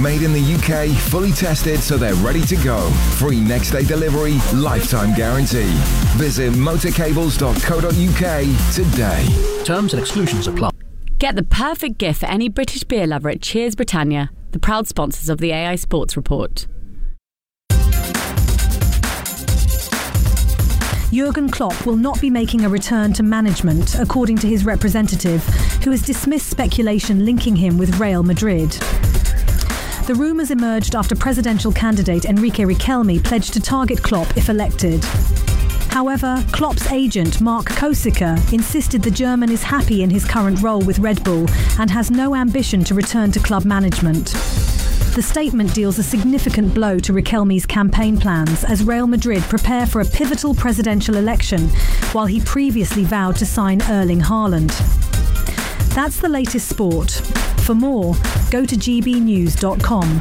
Made in the UK, fully tested so they're ready to go. Free next day delivery, lifetime guarantee. Visit motorcables.co.uk today. Terms and exclusions apply. Get the perfect gift for any British beer lover at Cheers Britannia, the proud sponsors of the AI Sports Report. Jurgen Klopp will not be making a return to management, according to his representative, who has dismissed speculation linking him with Real Madrid. The rumours emerged after presidential candidate Enrique Riquelme pledged to target Klopp if elected. However, Klopp's agent, Mark Kosica, insisted the German is happy in his current role with Red Bull and has no ambition to return to club management. The statement deals a significant blow to Riquelme's campaign plans as Real Madrid prepare for a pivotal presidential election, while he previously vowed to sign Erling Haaland. That's the latest sport. For more, go to gbnews.com.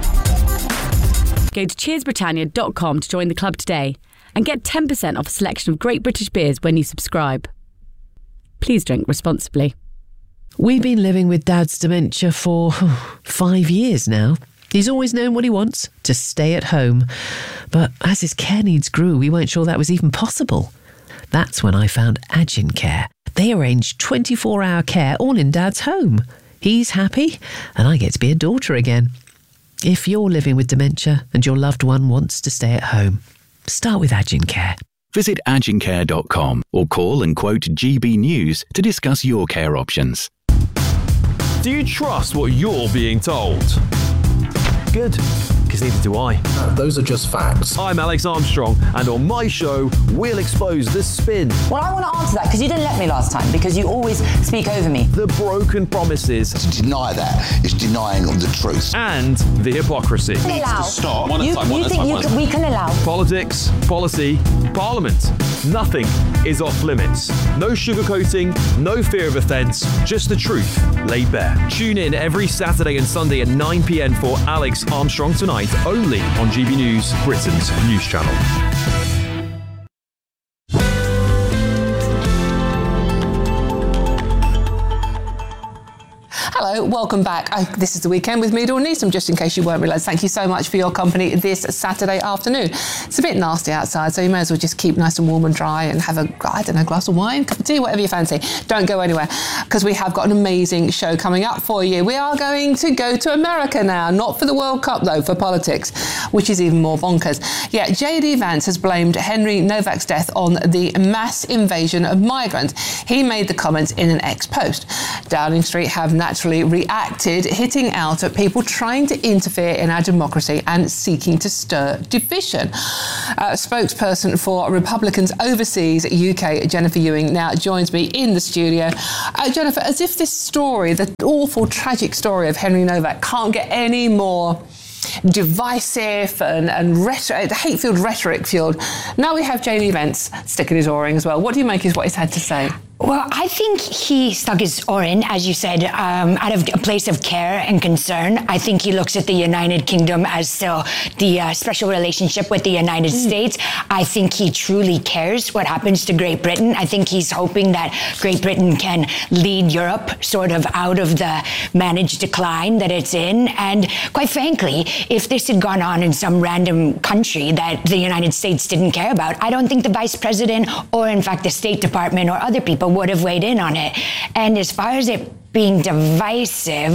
Go to cheersbritannia.com to join the club today and get 10% off a selection of great British beers when you subscribe. Please drink responsibly. We've been living with Dad's dementia for 5 years now. He's always known what he wants, to stay at home. But as his care needs grew, we weren't sure that was even possible. That's when I found Agincare. They arranged 24-hour care all in Dad's home. He's happy, and I get to be a daughter again. If you're living with dementia and your loved one wants to stay at home, start with Agincare. Visit agincare.com or call and quote GB News to discuss your care options. Do you trust what you're being told? Good, because neither do I. Those are just facts. I'm Alex Armstrong, and on my show, we'll expose the spin. Well, I want to answer that because you didn't let me last time, because you always speak over me. The broken promises. To deny that is denying the truth. And the hypocrisy. Stop. We can allow. Politics, policy, parliament. Nothing is off limits. No sugarcoating, no fear of offence, just the truth laid bare. Tune in every Saturday and Sunday at 9 p.m. for Alex Armstrong Tonight, only on GB News, Britain's news channel. Hello, welcome back. This is The Weekend with me, Dawn Neeson, just in case you weren't realised. Thank you so much for your company this Saturday afternoon. It's a bit nasty outside, so you may as well just keep nice and warm and dry and have a, glass of wine, cup of tea, whatever you fancy. Don't go anywhere, because we have got an amazing show coming up for you. We are going to go to America now, not for the World Cup though, for politics, which is even more bonkers. Yeah, J.D. Vance has blamed Henry Novak's death on the mass invasion of migrants. He made the comments in an ex-post. Downing Street have naturally reacted, hitting out at people trying to interfere in our democracy and seeking to stir division. Spokesperson for Republicans overseas UK, Jennifer Ewing, now joins me in the studio. Jennifer, as if this story, the awful, tragic story of Henry Novak, can't get any more divisive and hate-filled, rhetoric-fueled. Now we have J.D. Vance sticking his oar in as well. What do you make is what he's had to say? Well, I think he stuck his oar in, as you said, out of a place of care and concern. I think he looks at the United Kingdom as still the special relationship with the United States. I think he truly cares what happens to Great Britain. I think he's hoping that Great Britain can lead Europe sort of out of the managed decline that it's in. And quite frankly, if this had gone on in some random country that the United States didn't care about, I don't think the Vice President or, in fact, the State Department or other people would have weighed in on it. And as far as it being divisive,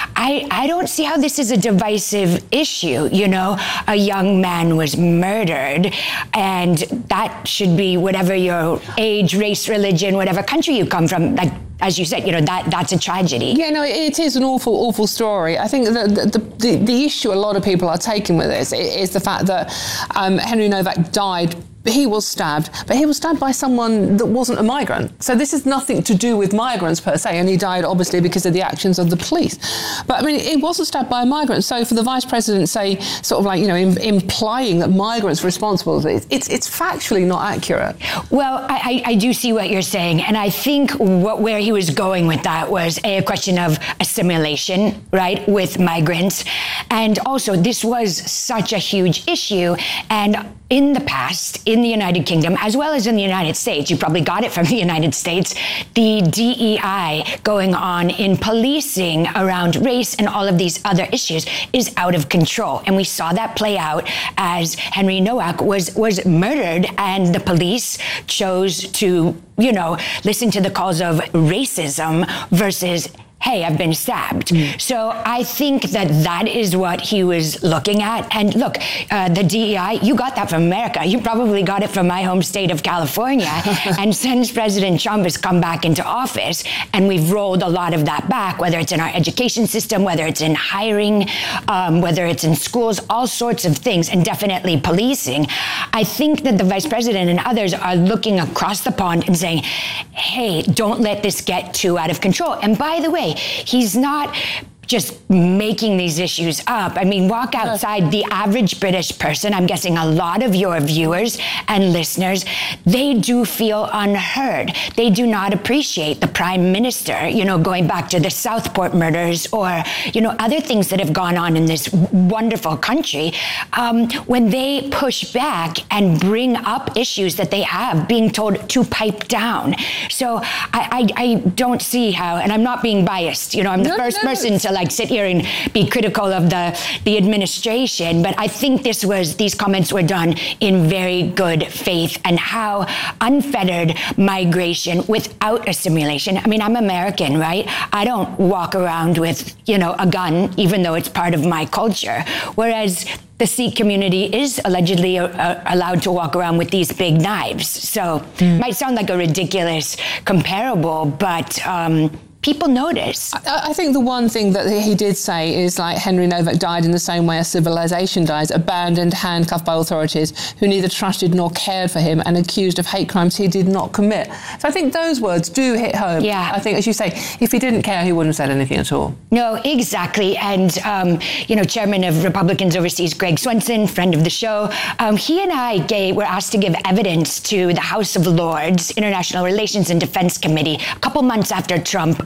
I don't see how this is a divisive issue. You know, a young man was murdered, and that should be whatever your age, race, religion, whatever country you come from, like, as you said, you know, that's a tragedy. Yeah, no, it is an awful, awful story. I think the issue a lot of people are taking with this is the fact that Henry Novak died. He was stabbed, but he was stabbed by someone that wasn't a migrant. So this is nothing to do with migrants per se, and he died obviously because of the actions of the police. But I mean, it wasn't stabbed by a migrant. So for the Vice President, say, sort of like, you know, implying that migrants were responsible, it's factually not accurate. Well, I do see what you're saying, and I think where he was going with that was a question of assimilation, right, with migrants. And also, this was such a huge issue, and in the past, in the United Kingdom, as well as in the United States, you probably got it from the United States, the DEI going on in policing around race and all of these other issues is out of control. And we saw that play out as Henry Nowak was murdered, and the police chose to, listen to the calls of racism versus, hey, I've been stabbed. So I think that is what he was looking at. And look, the DEI, you got that from America. You probably got it from my home state of California. And since President Trump has come back into office, and we've rolled a lot of that back, whether it's in our education system, whether it's in hiring, whether it's in schools, all sorts of things, and definitely policing, I think that the vice president and others are looking across the pond and saying, hey, don't let this get too out of control. And by the way, he's not just making these issues up. I mean, walk outside, the average British person, I'm guessing a lot of your viewers and listeners, they do feel unheard. They do not appreciate the Prime Minister, going back to the Southport murders or, other things that have gone on in this wonderful country, when they push back and bring up issues that they have, being told to pipe down. So I don't see how, and I'm not being biased, I'm the first person to sit here and be critical of the administration, but I think these comments were done in very good faith, and how unfettered migration without a simulation. I mean, I'm American, right? I don't walk around with, a gun, even though it's part of my culture. Whereas the Sikh community is allegedly allowed to walk around with these big knives. So it might sound like a ridiculous comparable, but people notice. I think the one thing that he did say is Henry Nowak died in the same way a civilization dies, abandoned, handcuffed by authorities who neither trusted nor cared for him, and accused of hate crimes he did not commit. So I think those words do hit home. Yeah. I think, as you say, if he didn't care, he wouldn't have said anything at all. No, exactly. And, Chairman of Republicans Overseas, Greg Swenson, friend of the show, he and I were asked to give evidence to the House of Lords International Relations and Defense Committee a couple months after Trump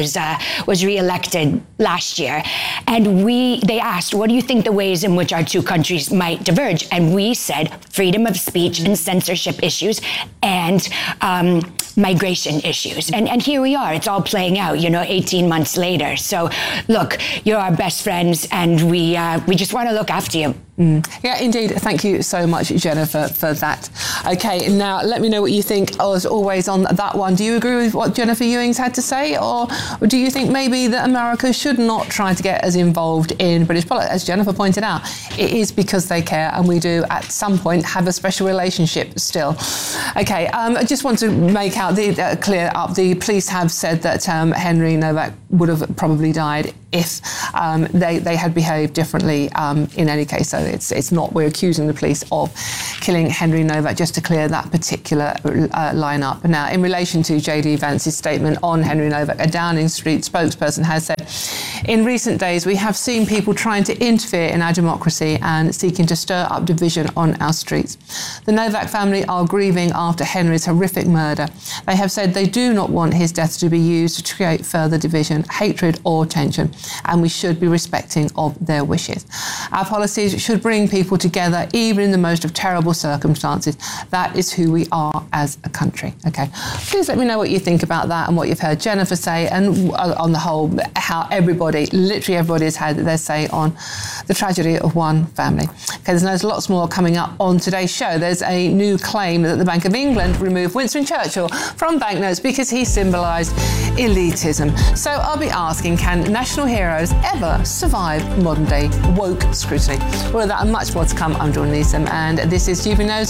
was re-elected last year, and they asked, what do you think the ways in which our two countries might diverge? And we said freedom of speech and censorship issues, and migration issues. And here we are, it's all playing out, 18 months later. So look, you're our best friends, and we just want to look after you. Yeah, indeed. Thank you so much, Jennifer, for that. Okay, now let me know what you think, as always, on that one. Do you agree with what Jennifer Ewings had to say, or do you think maybe that America should not try to get as involved in British politics? As Jennifer pointed out, it is because they care, and we do at some point have a special relationship still. Okay, I just want to make out clear up. The police have said that Henry Nowak would have probably died if they had behaved differently in any case. So it's not, we're accusing the police of killing Henry Nowak, just to clear that particular line up. Now, in relation to J.D. Vance's statement on Henry Nowak, a Downing Street spokesperson has said, in recent days, we have seen people trying to interfere in our democracy and seeking to stir up division on our streets. The Nowak family are grieving after Henry's horrific murder. They have said they do not want his death to be used to create further division, hatred or tension, and we should be respecting of their wishes. Our policies should bring people together, even in the most of terrible circumstances. That is who we are as a country. Okay, please let me know what you think about that and what you've heard Jennifer say, and on the whole, how literally everybody has had their say on the tragedy of one family. Okay, there's lots more coming up on today's show. There's a new claim that the Bank of England removed Winston Churchill from banknotes because he symbolised elitism. So I'll be asking, can national heroes ever survive modern-day woke scrutiny? All of that and much more to come. I'm Dawn Neeson, and this is GB News,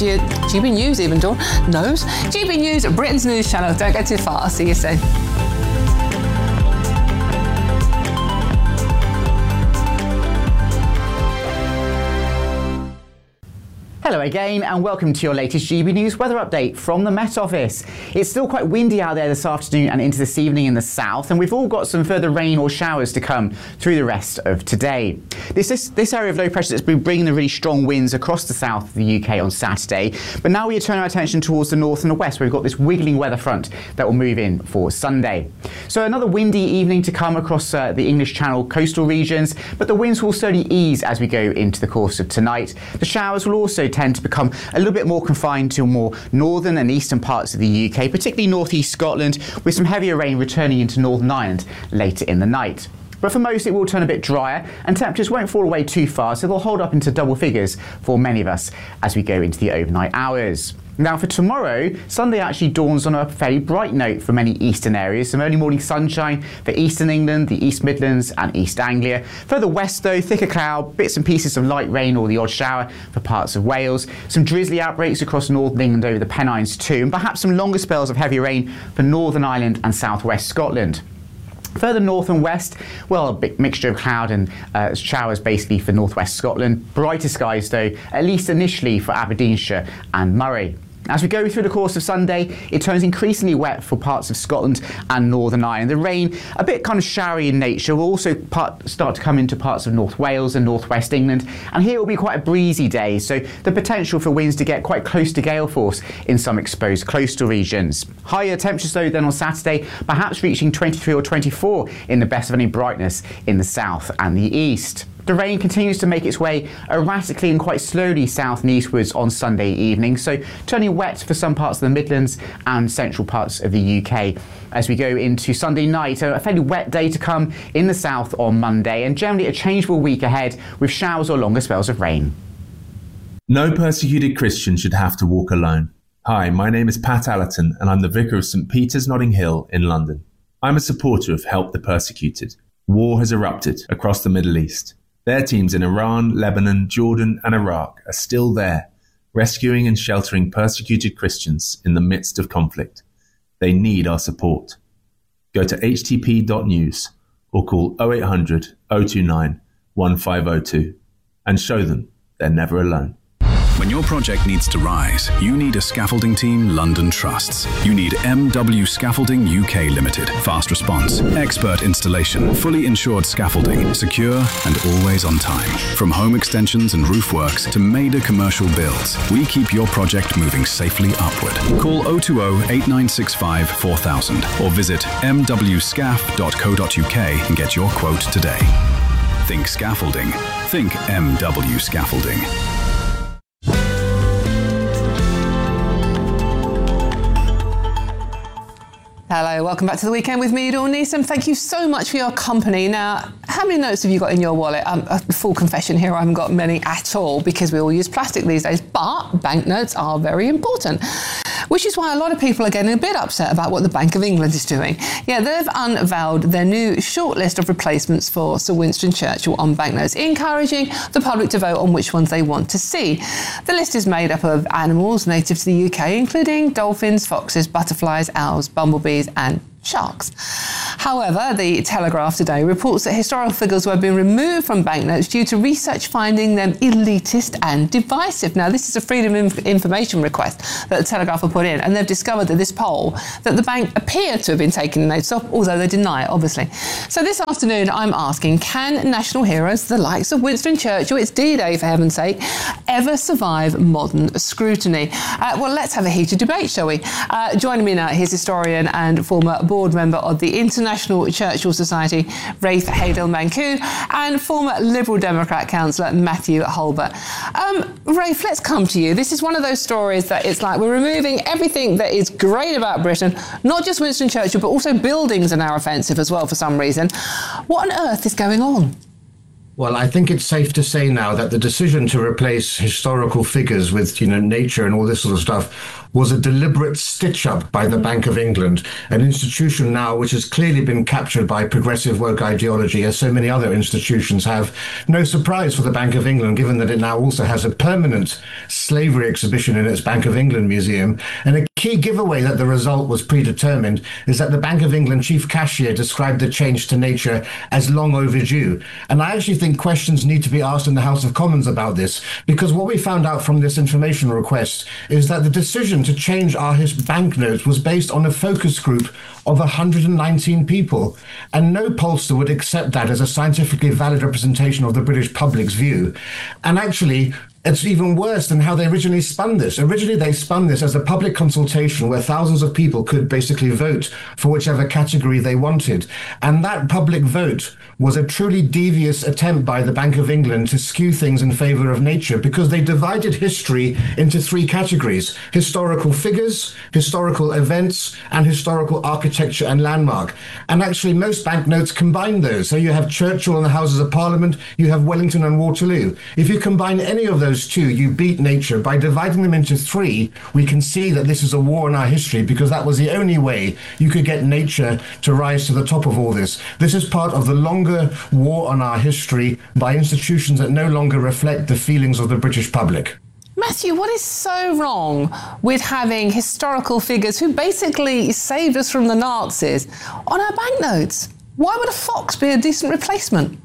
GB News even, Dawn knows. GB News, Britain's news channel. Don't go too far. I'll see you soon. Hello again, and welcome to your latest GB News weather update from the Met Office. It's still quite windy out there this afternoon and into this evening in the south, and we've all got some further rain or showers to come through the rest of today. this area of low pressure that's been bringing the really strong winds across the south of the UK on Saturday. But now we turn our attention towards the north and the west, where we've got this wiggling weather front that will move in for Sunday. So another windy evening to come across the English Channel coastal regions, but the winds will slowly ease as we go into the course of tonight. The showers will also tend to become a little bit more confined to more northern and eastern parts of the UK, particularly northeast Scotland, with some heavier rain returning into Northern Ireland later in the night. But for most, it will turn a bit drier and temperatures won't fall away too far, so they'll hold up into double figures for many of us as we go into the overnight hours. Now for tomorrow, Sunday actually dawns on a fairly bright note for many eastern areas. Some early morning sunshine for eastern England, the East Midlands and East Anglia. Further west though, thicker cloud, bits and pieces of light rain or the odd shower for parts of Wales. Some drizzly outbreaks across northern England over the Pennines too, and perhaps some longer spells of heavy rain for Northern Ireland and southwest Scotland. Further north and west, well, a big mixture of cloud and showers basically for northwest Scotland. Brighter skies though, at least initially for Aberdeenshire and Moray. As we go through the course of Sunday, it turns increasingly wet for parts of Scotland and Northern Ireland. The rain, a bit kind of showery in nature, will also start to come into parts of North Wales and northwest England. And here it will be quite a breezy day, so the potential for winds to get quite close to gale force in some exposed coastal regions. Higher temperatures though than on Saturday, perhaps reaching 23 or 24 in the best of any brightness in the south and the east. The rain continues to make its way erratically and quite slowly south and eastwards on Sunday evening, so turning wet for some parts of the Midlands and central parts of the UK. As we go into Sunday night, a fairly wet day to come in the south on Monday, and generally a changeable week ahead with showers or longer spells of rain. No persecuted Christian should have to walk alone. Hi, my name is Pat Allerton and I'm the Vicar of St Peter's Notting Hill in London. I'm a supporter of Help the Persecuted. War has erupted across the Middle East. Their teams in Iran, Lebanon, Jordan and Iraq are still there, rescuing and sheltering persecuted Christians in the midst of conflict. They need our support. Go to htp.news or call 0800 029 1502 and show them they're never alone. When your project needs to rise, you need a scaffolding team London trusts. You need MW Scaffolding UK Limited. Fast response, expert installation, fully insured scaffolding, secure and always on time. From home extensions and roof works to major commercial builds, we keep your project moving safely upward. Call 020 8965 4000 or visit mwscaf.co.uk and get your quote today. Think scaffolding. Think MW Scaffolding. Hello, welcome back to The Weekend with me, Dawn Neeson. Thank you so much for your company. Now, how many notes have you got in your wallet? A full confession here, I haven't got many at all because we all use plastic these days, but banknotes are very important. Which is why a lot of people are getting a bit upset about what the Bank of England is doing. Yeah, they've unveiled their new shortlist of replacements for Sir Winston Churchill on banknotes, encouraging the public to vote on which ones they want to see. The list is made up of animals native to the UK, including dolphins, foxes, butterflies, owls, bumblebees and sharks. However, the Telegraph today reports that historical figures were being removed from banknotes due to research finding them elitist and divisive. Now, this is a Freedom of Information request that the Telegraph have put in, and they've discovered that this poll that the bank appear to have been taking notes of, although they deny it, obviously. So this afternoon, I'm asking, can national heroes, the likes of Winston Churchill, it's D-Day for heaven's sake, ever survive modern scrutiny? Well, let's have a heated debate, shall we? Joining me now, he's historian and former board member of the International Churchill Society, Rafe Hadel-Mankoo, and former Liberal Democrat councillor Matthew Hulbert. Rafe, let's come to you. This is one of those stories that it's like we're removing everything that is great about Britain, not just Winston Churchill, but also buildings are now offensive as well for some reason. What on earth is going on? Well, I think it's safe to say now that the decision to replace historical figures with, nature and all this sort of stuff was a deliberate stitch-up by the Bank of England, an institution now which has clearly been captured by progressive woke ideology, as so many other institutions have. No surprise for the Bank of England, given that it now also has a permanent slavery exhibition in its Bank of England museum, and a key giveaway that the result was predetermined is that the Bank of England chief cashier described the change to nature as long overdue. And I actually think questions need to be asked in the House of Commons about this, because what we found out from this information request is that the decision to change our banknotes was based on a focus group of 119 people. And no pollster would accept that as a scientifically valid representation of the British public's view. And actually, it's even worse than how they originally spun this. Originally, they spun this as a public consultation where thousands of people could basically vote for whichever category they wanted. And that public vote was a truly devious attempt by the Bank of England to skew things in favour of nature, because they divided history into three categories: historical figures, historical events, and historical architecture and landmark. And actually, most banknotes combine those. So you have Churchill and the Houses of Parliament, you have Wellington and Waterloo. If you combine any of those two, you beat nature. By dividing them into three, we can see that this is a war in our history, because that was the only way you could get nature to rise to the top of all this. This is part of the longer war on our history by institutions that no longer reflect the feelings of the British public. Matthew, what is so wrong with having historical figures who basically saved us from the Nazis on our banknotes? Why would a fox be a decent replacement?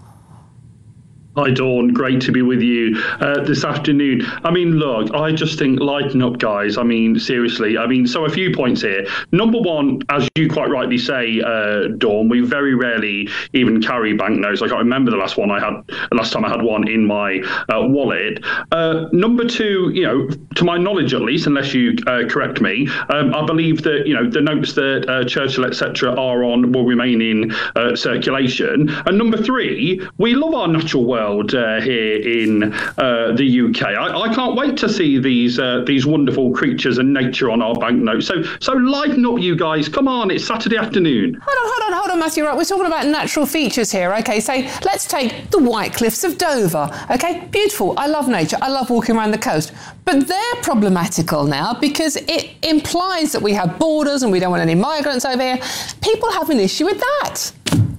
Hi, Dawn. Great to be with you this afternoon. I mean, look, I just think lighten up, guys. I mean, seriously. I mean, so a few points here. Number one, as you quite rightly say, Dawn, we very rarely even carry banknotes. I can't remember the last time I had one in my wallet. Number two, to my knowledge at least, unless you correct me, I believe that, the notes that Churchill, etc., will remain in circulation. And number three, we love our natural world here in the UK. I can't wait to see these wonderful creatures and nature on our banknotes. So lighten up, you guys. Come on, it's Saturday afternoon. Hold on, Matthew. Right, we're talking about natural features here. Okay, so let's take the White Cliffs of Dover. Okay, beautiful. I love nature. I love walking around the coast. But they're problematical now because it implies that we have borders and we don't want any migrants over here. People have an issue with that.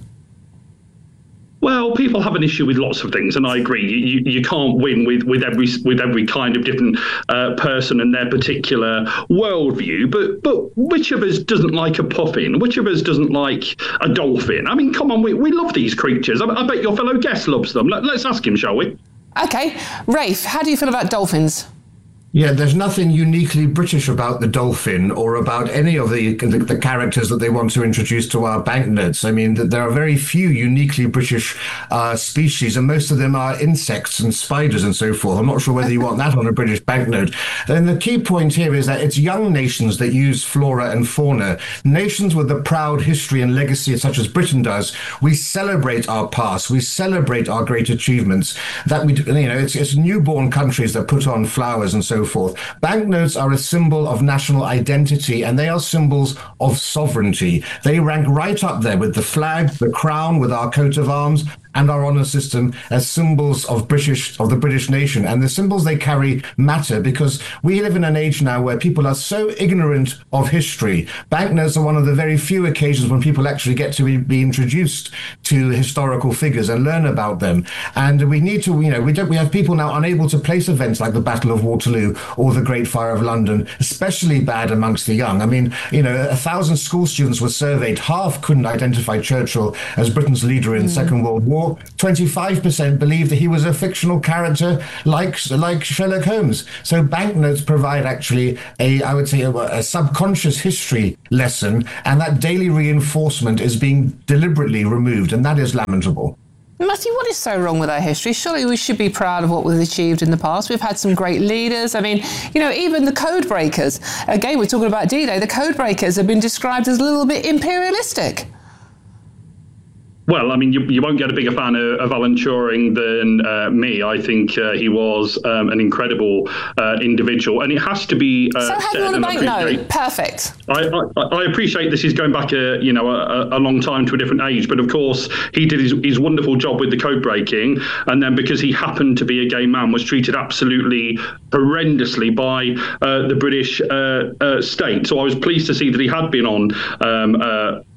Well, people have an issue with lots of things, and I agree. You can't win with every kind of different person and their particular worldview. But which of us doesn't like a puffin? Which of us doesn't like a dolphin? I mean, come on, we love these creatures. I bet your fellow guest loves them. Let's ask him, shall we? Okay, Rafe, how do you feel about dolphins? Yeah, there's nothing uniquely British about the dolphin or about any of the characters that they want to introduce to our banknotes. I mean, there are very few uniquely British species, and most of them are insects and spiders and so forth. I'm not sure whether you want that on a British banknote. And the key point here is that it's young nations that use flora and fauna. Nations with a proud history and legacy such as Britain does, we celebrate our past, we celebrate our great achievements. That it's newborn countries that put on flowers and so forth. Banknotes are a symbol of national identity, and they are symbols of sovereignty. They rank right up there with the flag, the crown, with our coat of arms, and our honour system as symbols of the British nation. And the symbols they carry matter because we live in an age now where people are so ignorant of history. Banknotes are one of the very few occasions when people actually get to be introduced to historical figures and learn about them. And we need to, we have people now unable to place events like the Battle of Waterloo or the Great Fire of London, especially bad amongst the young. I mean, 1,000 school students were surveyed. Half couldn't identify Churchill as Britain's leader in the Second World War. 25% believed that he was a fictional character like Sherlock Holmes. So banknotes provide actually a subconscious history lesson, and that daily reinforcement is being deliberately removed, and that is lamentable. Matthew, what is so wrong with our history? Surely we should be proud of what we've achieved in the past. We've had some great leaders. I mean, even the code breakers. Again, we're talking about D-Day. The code breakers have been described as a little bit imperialistic. Well, I mean, you won't get a bigger fan of Alan Turing than me. I think he was an incredible individual, and it has to be so have you on a banknote. Perfect. I appreciate this is going back a long time to a different age, but of course he did his wonderful job with the code breaking, and then because he happened to be a gay man, was treated absolutely horrendously by the British state. So I was pleased to see that he had been on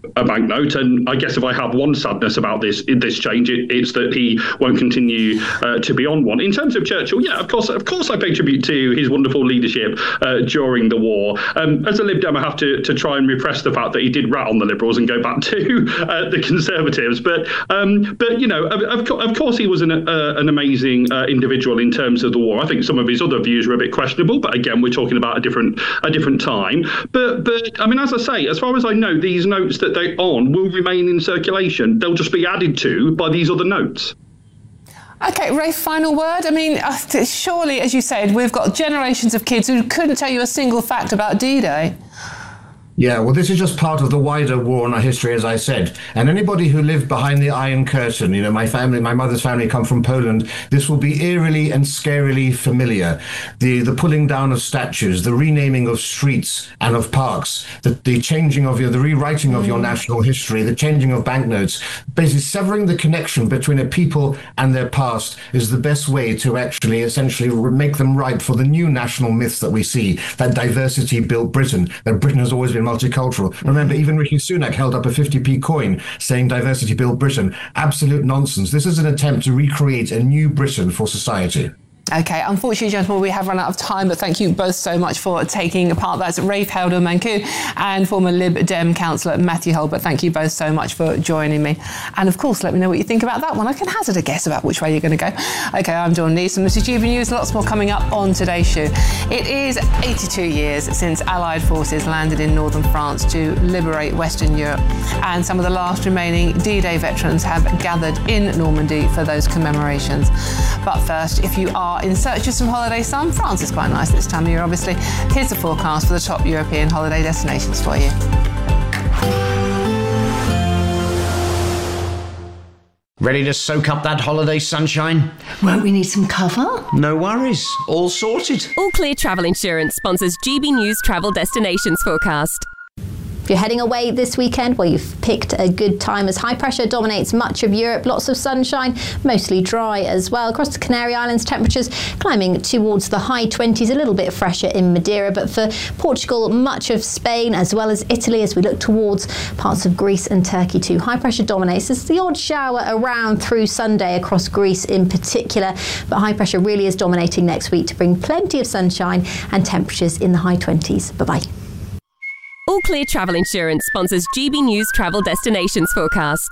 a banknote. And I guess if I have one sadness about this change, it's that he won't continue to be on one. In terms of Churchill, yeah, of course, I pay tribute to his wonderful leadership during the war. As a Lib Dem, I have to try and repress the fact that he did rat on the Liberals and go back to the Conservatives. But you know, of course, he was an amazing individual in terms of the war. I think some of his other views were a bit questionable, but again, we're talking about a different time. But I mean, as I say, as far as I know, these notes that they're on will remain in circulation. They'll just be added to by these other notes. Okay, Rafe, final word. I mean, surely, as you said, we've got generations of kids who couldn't tell you a single fact about D-Day. Yeah, well, this is just part of the wider war in our history, as I said. And anybody who lived behind the Iron Curtain, you know, my mother's family come from Poland, this will be eerily and scarily familiar. The pulling down of statues, the renaming of streets and of parks, the changing of the rewriting of your national history, the changing of banknotes, basically severing the connection between a people and their past is the best way to actually essentially make them right for the new national myths that we see, that diversity built Britain, that Britain has always been multicultural. Remember, even Rishi Sunak held up a 50p coin saying diversity built Britain. Absolute nonsense. This is an attempt to recreate a new Britain for society. Okay, unfortunately, gentlemen, we have run out of time, but thank you both so much for taking part. That's Rafe Helder-Mankoo and former Lib Dem councillor Matthew Hulbert. Thank you both so much for joining me. And of course, let me know what you think about that one. I can hazard a guess about which way you're going to go. Okay, I'm Dawn Neeson. This is GB News. Lots more coming up on today's show. It is 82 years since Allied forces landed in northern France to liberate Western Europe, and some of the last remaining D-Day veterans have gathered in Normandy for those commemorations. But first, if you are in search of some holiday sun, France is quite nice this time of year, obviously. Here's the forecast for the top European holiday destinations for you. Ready to soak up that holiday sunshine? Won't we need some cover? No worries, all sorted. All Clear Travel Insurance sponsors GB News Travel Destinations Forecast. If you're heading away this weekend, well, you've picked a good time as high pressure dominates much of Europe. Lots of sunshine, mostly dry as well. Across the Canary Islands, temperatures climbing towards the high 20s, a little bit fresher in Madeira. But for Portugal, much of Spain, as well as Italy, as we look towards parts of Greece and Turkey too. High pressure dominates. There's the odd shower around through Sunday across Greece in particular. But high pressure really is dominating next week to bring plenty of sunshine and temperatures in the high 20s. Bye-bye. All Clear Travel Insurance sponsors GB News Travel Destinations Forecast.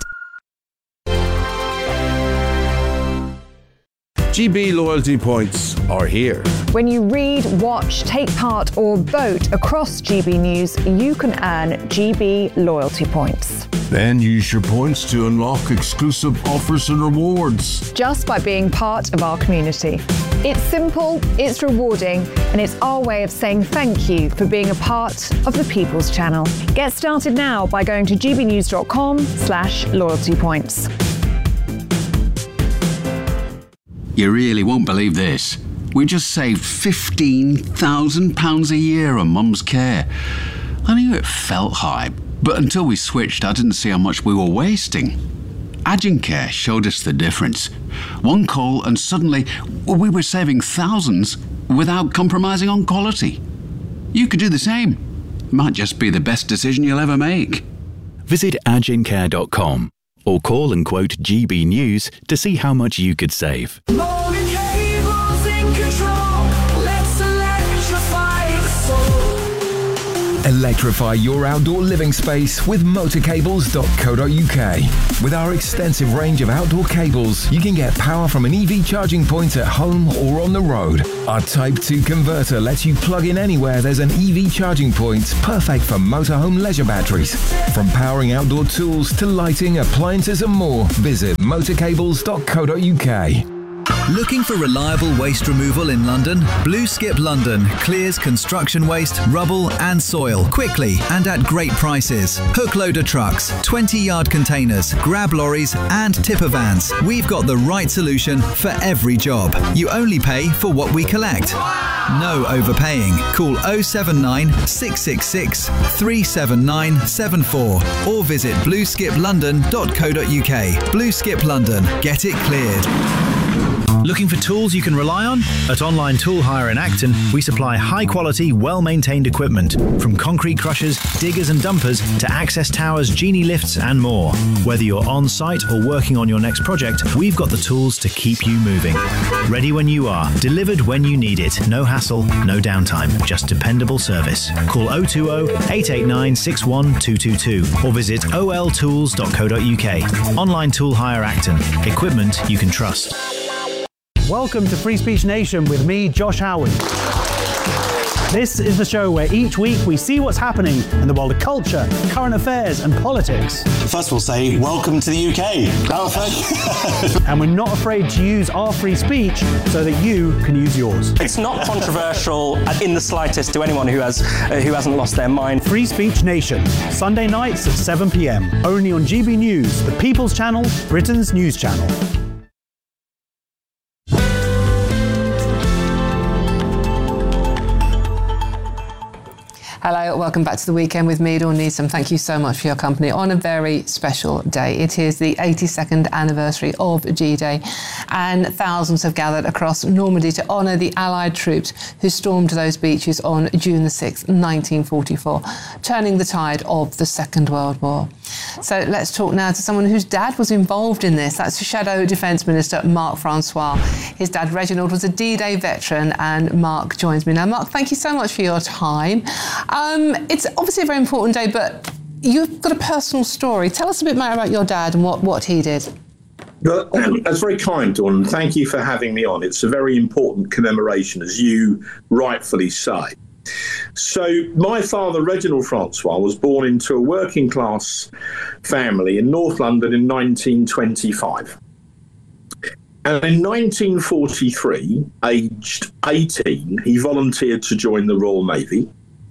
GB loyalty points are here. When you read, watch, take part or vote across GB News, you can earn GB loyalty points. Then use your points to unlock exclusive offers and rewards. Just by being part of our community. It's simple, it's rewarding, and it's our way of saying thank you for being a part of the People's Channel. Get started now by going to gbnews.com/loyalty points. You really won't believe this. We just saved £15,000 a year on Mum's care. I knew it felt high, but until we switched, I didn't see how much we were wasting. Agencare showed us the difference. One call and suddenly we were saving thousands without compromising on quality. You could do the same. Might just be the best decision you'll ever make. Visit agencare.com or call and quote GB News to see how much you could save. Electrify your outdoor living space with motorcables.co.uk. With our extensive range of outdoor cables, you can get power from an EV charging point at home or on the road. Our Type 2 converter lets you plug in anywhere there's an EV charging point, perfect for motorhome leisure batteries. From powering outdoor tools to lighting, appliances and more, visit motorcables.co.uk. Looking for reliable waste removal in London? Blue Skip London clears construction waste, rubble and soil quickly and at great prices. Hook loader trucks, 20-yard containers, grab lorries and tipper vans. We've got the right solution for every job. You only pay for what we collect. No overpaying. Call 079 666 37974 or visit blueskiplondon.co.uk. Blue Skip London. Get it cleared. Looking for tools you can rely on? At Online Tool Hire in Acton, we supply high-quality, well-maintained equipment, from concrete crushers, diggers and dumpers to access towers, genie lifts and more. Whether you're on-site or working on your next project, we've got the tools to keep you moving. Ready when you are, delivered when you need it. No hassle, no downtime, just dependable service. Call 020-889-61222 or visit oltools.co.uk. Online Tool Hire Acton. Equipment you can trust. Welcome to Free Speech Nation with me, Josh Howard. This is the show where each week we see what's happening in the world of culture, current affairs and politics. First of all, say welcome to the UK. And we're not afraid to use our free speech so that you can use yours. It's not controversial in the slightest to anyone who hasn't lost their mind. Free Speech Nation, Sunday nights at 7 p.m. only on GB News, the People's Channel, Britain's news channel. Hello, welcome back to The Weekend with me, Dawn Neeson. Thank you so much for your company on a very special day. It is the 82nd anniversary of G-Day, and thousands have gathered across Normandy to honour the Allied troops who stormed those beaches on June the 6th, 1944, turning the tide of the Second World War. So let's talk now to someone whose dad was involved in this. That's Shadow Defence Minister Marc Francois. His dad, Reginald, was a D-Day veteran, and Marc joins me now. Marc, thank you so much for your time. It's obviously a very important day, but you've got a personal story. Tell us a bit more about your dad and what he did. Well, that's very kind, Dawn. Thank you for having me on. It's a very important commemoration, as you rightfully say. So my father, Reginald Francois, was born into a working-class family in North London in 1925. And in 1943, aged 18, he volunteered to join the Royal Navy.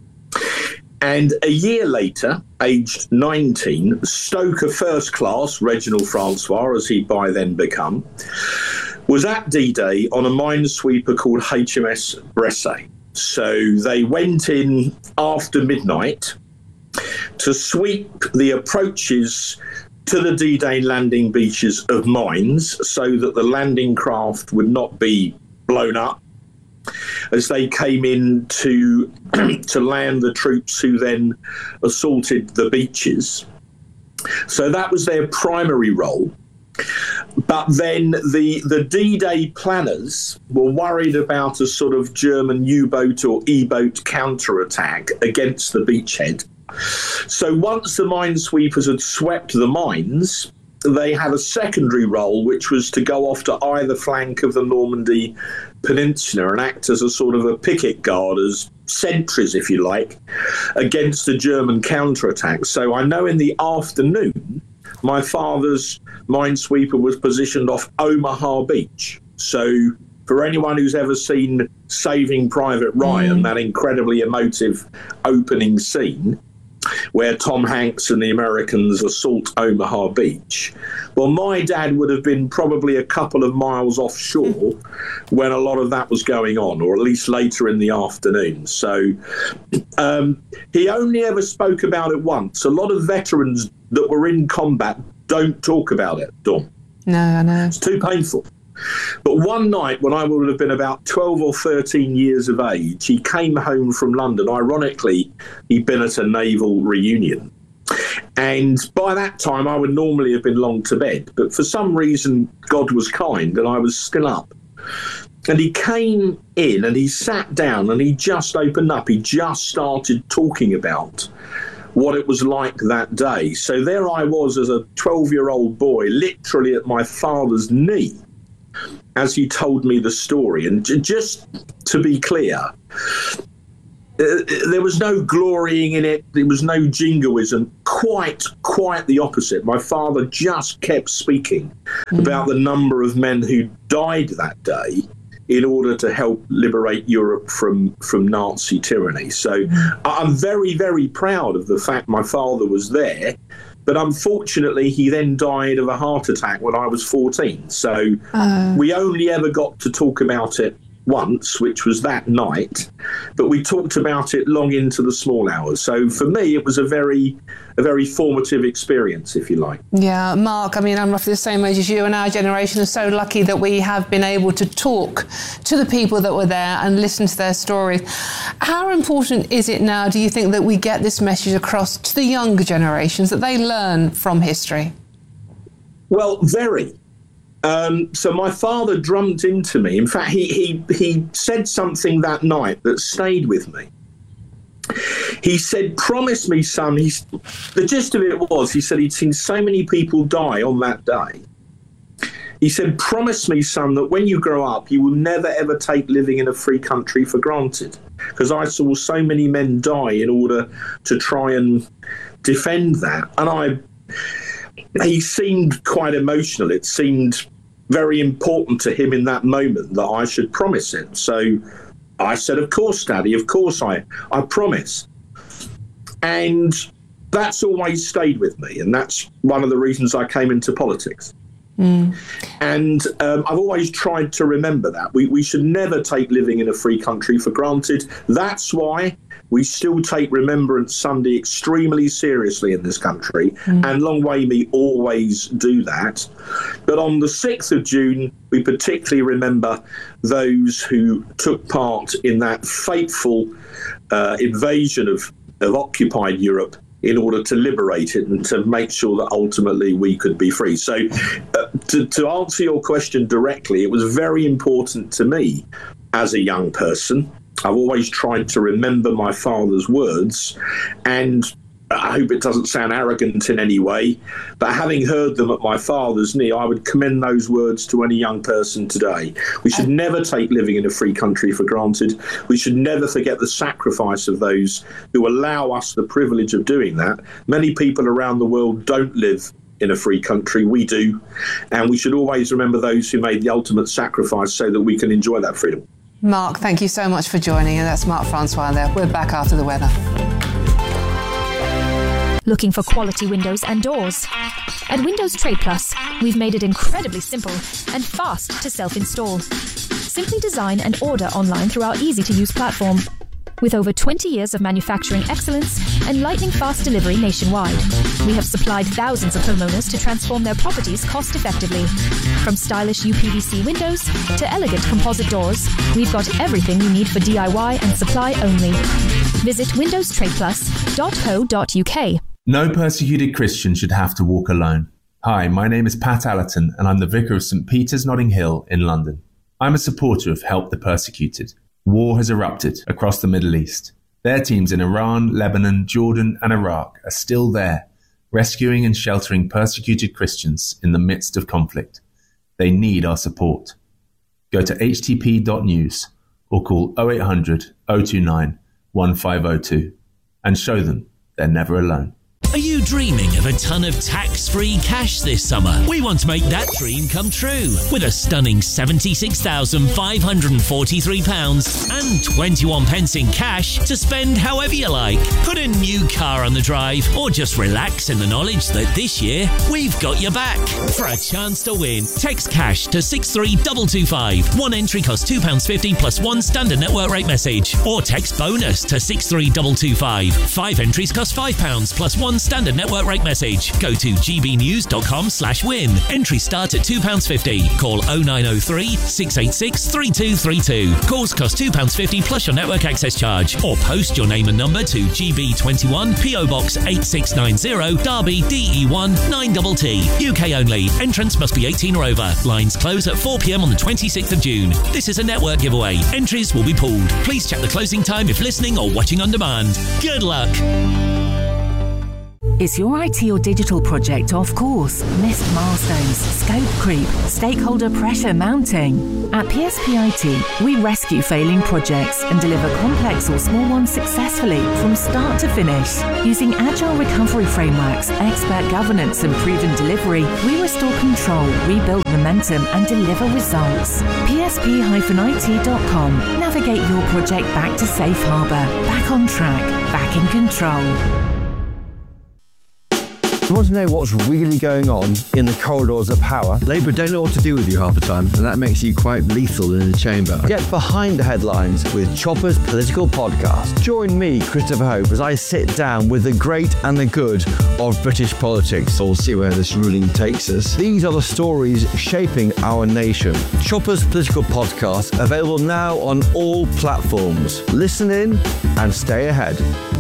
And a year later, aged 19, Stoker First Class, Reginald Francois, as he'd by then become, was at D-Day on a minesweeper called HMS Bressay. So they went in after midnight to sweep the approaches to the D-Day landing beaches of mines so that the landing craft would not be blown up as they came in to land the troops who then assaulted the beaches. So that was their primary role. But then the D-Day planners were worried about a sort of German U-boat or E-boat counterattack against the beachhead. So once the minesweepers had swept the mines, they had a secondary role, which was to go off to either flank of the Normandy Peninsula and act as a sort of a picket guard, as sentries, if you like, against the German counterattack. So I know in the afternoon, my father's minesweeper was positioned off Omaha Beach. So for anyone who's ever seen Saving Private Ryan, that incredibly emotive opening scene, where Tom Hanks and the Americans assault Omaha Beach. Well, my dad would have been probably a couple of miles offshore when a lot of that was going on, or at least later in the afternoon. So he only ever spoke about it once. A lot of veterans that were in combat don't talk about it, Dawn. No, I know. It's too painful. But one night, when I would have been about 12 or 13 years of age, he came home from London. Ironically, he'd been at a naval reunion. And by that time, I would normally have been long to bed. But for some reason, God was kind, and I was still up. And he came in and he sat down and he just opened up. He just started talking about what it was like that day. So there I was as a 12-year-old boy, literally at my father's knee, as he told me the story. And just to be clear, there was no glorying in it. There was no jingoism. Quite the opposite. My father just kept speaking about the number of men who died that day in order to help liberate Europe from Nazi tyranny. So I'm very, very proud of the fact my father was there. But unfortunately, he then died of a heart attack when I was 14. So we only ever got to talk about it once, which was that night, but we talked about it long into the small hours. So for me, it was a very formative experience, if you like. Yeah, Mark, I mean, I'm roughly the same age as you, and our generation is so lucky that we have been able to talk to the people that were there and listen to their stories. How important is it now, do you think, that we get this message across to the younger generations, that they learn from history? Well, very. So my father drummed into me. In fact, he said something that night that stayed with me. He said, "Promise me, son." The gist of it was, he said he'd seen so many people die on that day. He said, "Promise me, son, that when you grow up, you will never, ever take living in a free country for granted. Because I saw so many men die in order to try and defend that." And he seemed quite emotional. It seemed very important to him in that moment that I should promise it. So I said, "Of course, Daddy, of course I promise." And that's always stayed with me. And that's one of the reasons I came into politics. And I've always tried to remember that. We should never take living in a free country for granted. That's why we still take Remembrance Sunday extremely seriously in this country, and Long Way Me always do that. But on the 6th of June, we particularly remember those who took part in that fateful invasion of occupied Europe in order to liberate it and to make sure that ultimately we could be free. So to answer your question directly, it was very important to me as a young person. I've always tried to remember my father's words, and I hope it doesn't sound arrogant in any way, but having heard them at my father's knee, I would commend those words to any young person today. We should never take living in a free country for granted. We should never forget the sacrifice of those who allow us the privilege of doing that. Many people around the world don't live in a free country. We do. And we should always remember those who made the ultimate sacrifice so that we can enjoy that freedom. Mark, thank you so much for joining, and that's Mark Francois there. We're back after the weather. Looking for quality windows and doors? At Windows Trade Plus, we've made it incredibly simple and fast to self-install. Simply design and order online through our easy-to-use platform. With over 20 years of manufacturing excellence and lightning-fast delivery nationwide, we have supplied thousands of homeowners to transform their properties cost-effectively. From stylish UPVC windows to elegant composite doors, we've got everything you need for DIY and supply only. Visit windowstradeplus.co.uk. No persecuted Christian should have to walk alone. Hi, my name is Pat Allerton, and I'm the Vicar of St. Peter's, Notting Hill in London. I'm a supporter of Help the Persecuted. War has erupted across the Middle East. Their teams in Iran, Lebanon, Jordan and Iraq are still there, rescuing and sheltering persecuted Christians in the midst of conflict. They need our support. Go to htp.news or call 0800 029 1502 and show them they're never alone. Are you dreaming of a ton of tax-free cash this summer? We want to make that dream come true with a stunning £76,543 and 21 pence in cash to spend however you like. Put a new car on the drive or just relax in the knowledge that this year we've got your back. For a chance to win, text cash to 63225. One entry costs £2.50 plus one standard network rate message. Or text bonus to 63225. 5 entries cost £5 plus one standard network rate message. Go to gbnews.com/win. Entries start at £2.50. Call 0903 686 3232. Calls cost £2.50 plus your network access charge. Or post your name and number to GB21 PO Box 8690 Derby DE1 9TT. UK only. Entrance must be 18 or over. Lines close at 4 p.m. on the 26th of June. This is a network giveaway. Entries will be pulled. Please check the closing time if listening or watching on demand. Good luck. Is your IT or digital project off course? Missed milestones, scope creep, stakeholder pressure mounting? At PSP IT, we rescue failing projects and deliver complex or small ones successfully from start to finish. Using agile recovery frameworks, expert governance and proven delivery, we restore control, rebuild momentum and deliver results. PSP-IT.com. Navigate your project back to safe harbour, back on track, back in control. You want to know what's really going on in the corridors of power? Labour don't know what to do with you half the time, and that makes you quite lethal in the chamber. Get behind the headlines with Chopper's Political Podcast. Join me, Christopher Hope, as I sit down with the great and the good of British politics. We'll see where this ruling takes us. These are the stories shaping our nation. Chopper's Political Podcast, available now on all platforms. Listen in and stay ahead.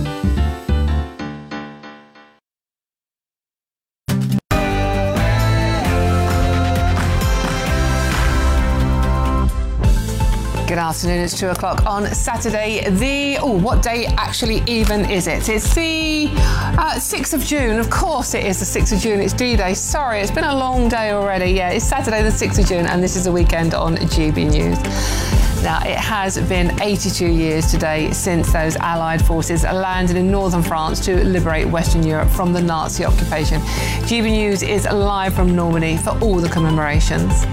Good afternoon, it's 2 o'clock on Saturday. What day actually even is it? It's the 6th of June. Of course it is the 6th of June. It's D-Day. Sorry, it's been a long day already. Yeah, it's Saturday the 6th of June and this is the weekend on GB News. Now, it has been 82 years today since those Allied forces landed in northern France to liberate Western Europe from the Nazi occupation. GB News is live from Normandy for all the commemorations.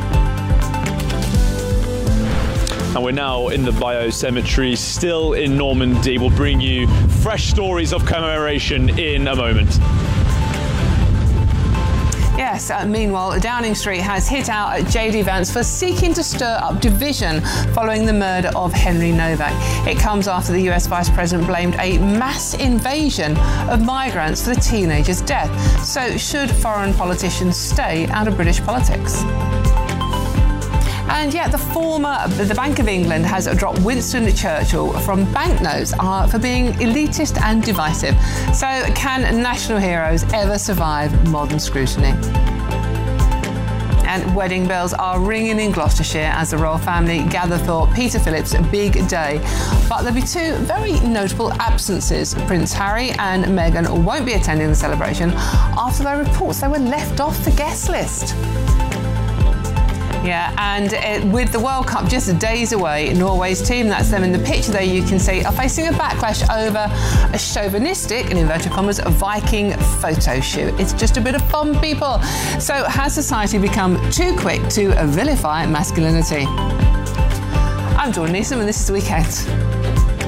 And we're now in the Bayeux Cemetery, still in Normandy. We'll bring you fresh stories of commemoration in a moment. Yes, meanwhile, Downing Street has hit out at JD Vance for seeking to stir up division following the murder of Henry Novak. It comes after the US Vice President blamed a mass invasion of migrants for the teenager's death. So should foreign politicians stay out of British politics? And yet the Bank of England has dropped Winston Churchill from banknotes for being elitist and divisive. So can national heroes ever survive modern scrutiny? And wedding bells are ringing in Gloucestershire as the royal family gather for Peter Philip's big day. But there'll be two very notable absences. Prince Harry and Meghan won't be attending the celebration after there are reports they were left off the guest list. Yeah, and with the World Cup just days away, Norway's team, that's them in the picture there you can see, are facing a backlash over a chauvinistic, in inverted commas, Viking photo shoot. It's just a bit of fun, people. So has society become too quick to vilify masculinity? I'm Dawn Neeson and this is The Weekend.